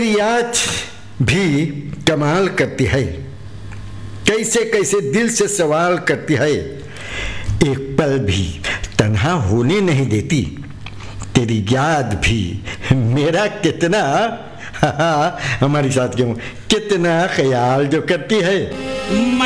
तेरी याद भी कमाल करती है, कैसे कैसे दिल से सवाल करती है, एक पल भी तन्हा होने नहीं देती। तेरी याद भी मेरा कितना हमारी साथ क्यों कितना ख्याल जो करती है।